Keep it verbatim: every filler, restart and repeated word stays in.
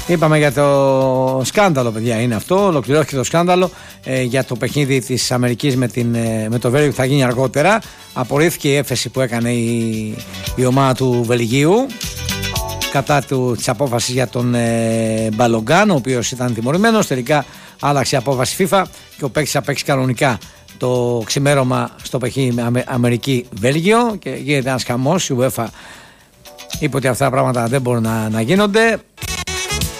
Είπαμε για το σκάνδαλο, παιδιά, είναι αυτό. Ολοκληρώθηκε το σκάνδαλο ε, για το παιχνίδι της Αμερικής με, την, ε, με το Βέλγιο που θα γίνει αργότερα. Απορρίφθηκε η έφεση που έκανε η, η ομάδα του Βελγίου κατά του, της απόφασης για τον ε, Μπαλογκάν, ο οποίος ήταν τιμωρημένος. Τελικά άλλαξε η απόφαση FIFA και ο παίκτης θα παίξει κανονικά το ξημέρωμα στο παιχνίδι με Αμερική-Βέλγιο και γίνεται ένας χαμός. Η UEFA είπε ότι αυτά τα πράγματα δεν μπορούν να, να γίνονται.